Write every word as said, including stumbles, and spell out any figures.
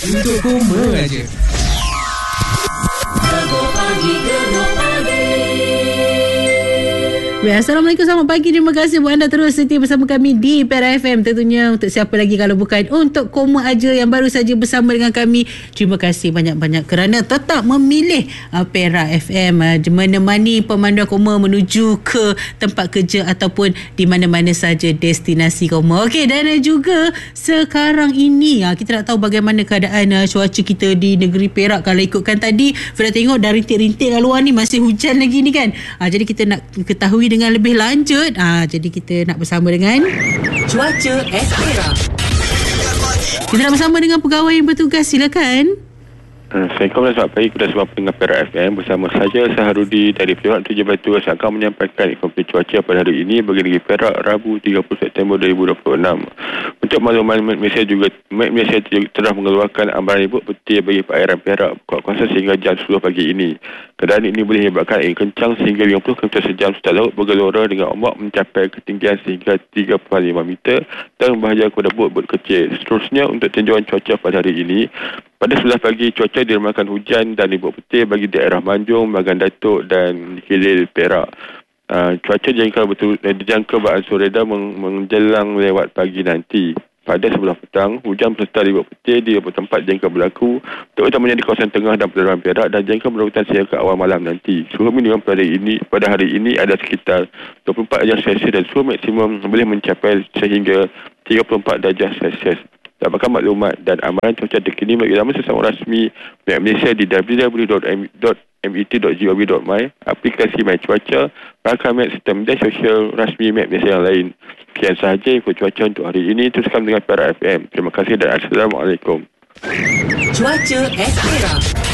Untuk koma aja. Ya, Assalamualaikum, selamat pagi. Terima kasih buat anda terus setia bersama kami di Perak F M. Tentunya untuk siapa lagi kalau bukan untuk Koma Aja yang baru saja bersama dengan kami. Terima kasih banyak-banyak kerana tetap memilih uh, Perak F M uh, menemani pemandu koma menuju ke tempat kerja ataupun di mana-mana saja destinasi koma. Okey, dan uh, juga sekarang ini uh, kita nak tahu bagaimana keadaan uh, cuaca kita di negeri Perak. Kalau ikutkan tadi, Fira tengok dari rintik-rintik kat luar ni masih hujan lagi ni kan. Uh, jadi kita nak ketahui dengan lebih lanjut. Ah, jadi kita nak bersama dengan Cuaca S Perak. Kita nak bersama dengan pegawai yang bertugas. Silakan. Assalamualaikum dan selamat pagi kepada semua pendengar Perak F M. Bersama saya Saharudi dari Perak tujuh Batu saya akan menyampaikan informasi cuaca pada hari ini bagi negeri Perak Rabu tiga puluh September dua ribu dua puluh enam. Untuk makluman Malaysia juga Malaysia telah mengeluarkan amaran ribut petir bagi perairan Perak kuasa sehingga jam sepuluh pagi ini. Keadaan ini boleh menyebabkan angin kencang sehingga lima puluh kilometer sejam serta laut bergelora dengan ombak mencapai ketinggian sehingga tiga puluh lima meter dan membahayakan kepada bot-bot kecil. Seterusnya untuk tinjauan cuaca pada hari ini, pada sebelas pagi cuaca diramakan hujan dan ribut petir bagi daerah Manjung, Bagan Datuk dan Kilil Perak. Uh, cuaca dijangka betul eh, dijangka beransur reda meng, menjelang lewat pagi nanti. Pada sebelah petang, hujan serta ribut petir di beberapa tempat jangka berlaku, terutamanya di kawasan tengah dan pedalaman Perak dan jangka berlakukan sehingga ke awal malam nanti. Suhu minimum pada ini pada hari ini ada sekitar dua puluh empat darjah Celsius dan suhu maksimum boleh mencapai sehingga tiga puluh empat darjah Celsius. Dapatkan maklumat dan amaran cuaca terkini bagi laman sesama rasmi pihak Malaysia di w w w dot m e t dot gov dot my, aplikasi My Cuaca, rakam Met serta media sosial rasmi Met Malaysia yang lain. Sekian sahaja info cuaca untuk hari ini. Teruskan dengan Perak F M. Terima kasih dan Assalamualaikum. Cuaca S Perak.